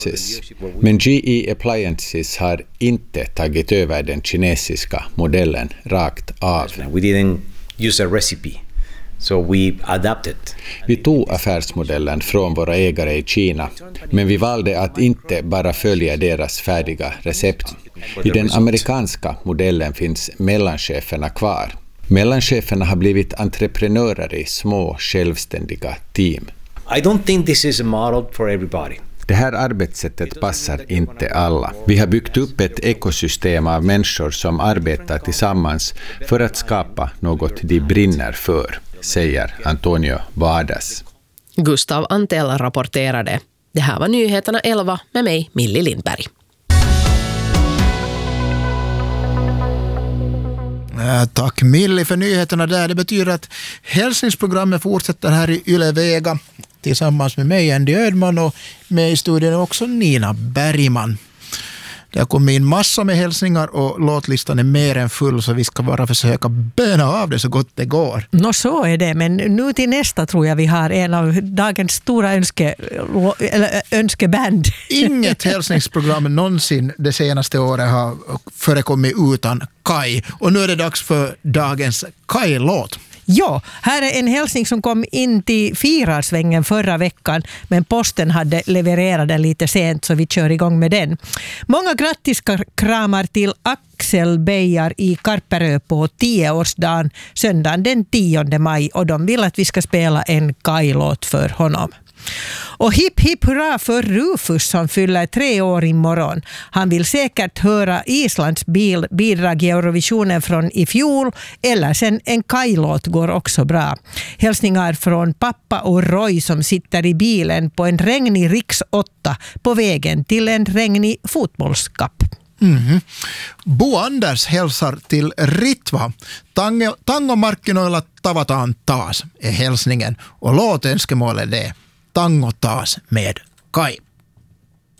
Men GE Appliances har inte tagit över den kinesiska modellen rakt av. We didn't use a recipe, so we adapted. Vi tog affärsmodellen från våra ägare i Kina, men vi valde att inte bara följa deras färdiga recept. I den amerikanska modellen finns mellancheferna kvar. Mellancheferna har blivit entreprenörer i små självständiga team. I don't think this is a model for everybody. Det här arbetssättet passar inte alla. Vi har byggt upp ett ekosystem av människor som arbetar tillsammans för att skapa något de brinner för, säger Antonio Vadas. Gustav Antell rapporterade. Det här var nyheterna 11 med mig, Milli Lindberg. Tack Milli för nyheterna där. Det betyder att hälsningsprogrammet fortsätter här i Yle Vega tillsammans med mig, Andy Ödman, och med i studion också Nina Bergman. Det har kommit in massor med hälsningar och låtlistan är mer än full, så vi ska bara försöka böna av det så gott det går. Så är det, men nu till nästa tror jag vi har en av dagens stora önskeband. Inget hälsningsprogram någonsin det senaste året har förekommit utan Kai, och nu är det dags för dagens Kai-låt. Ja, här är en hälsning som kom in till Firarsvängen förra veckan, men posten hade levererat den lite sent, så vi kör igång med den. Många grattiskramar till Axel Beijar i Karperö på 10-årsdagen söndagen den 10 maj, och de vill att vi ska spela en Kai-låt för honom. Och hipp hipp hurra för Rufus som fyller 3 år imorgon. Han vill säkert höra Islands bidrag i Eurovisionen från i fjol, eller sen en Kai-låt går också bra. Hälsningar från pappa och Roy som sitter i bilen på en regnig Riks 8 på vägen till en regnig fotbollskapp. Bo Anders hälsar till Ritva. Tango markkinoilla tavataan taas är hälsningen, och låtönskemålet är Tango taas med Kai.